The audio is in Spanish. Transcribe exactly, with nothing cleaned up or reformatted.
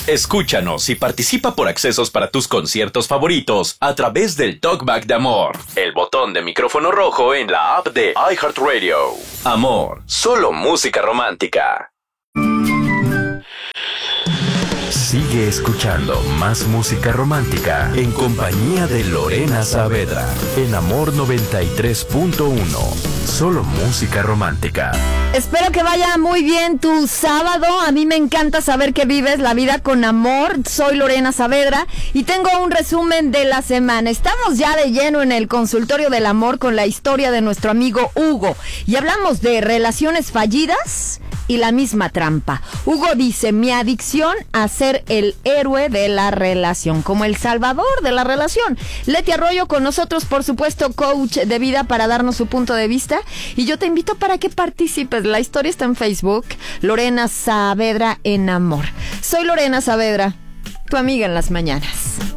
Escúchanos y participa por accesos para tus conciertos favoritos a través del Talkback de Amor, el botón de micrófono rojo en la app de iHeartRadio. Amor, solo música romántica. Sigue escuchando más música romántica en compañía de Lorena Saavedra en Amor noventa y tres punto uno. Solo música romántica. Espero que vaya muy bien tu sábado. A mí me encanta saber que vives la vida con amor. Soy Lorena Saavedra y tengo un resumen de la semana. Estamos ya de lleno en el consultorio del amor con la historia de nuestro amigo Hugo y hablamos de relaciones fallidas y la misma trampa. Hugo dice: mi adicción a ser el héroe de la relación, como el salvador de la relación. Leti Arroyo con nosotros, por supuesto, coach de vida, para darnos su punto de vista. Y yo te invito para que participes. La historia está en Facebook, Lorena Saavedra en Amor. Soy Lorena Saavedra, tu amiga en las mañanas.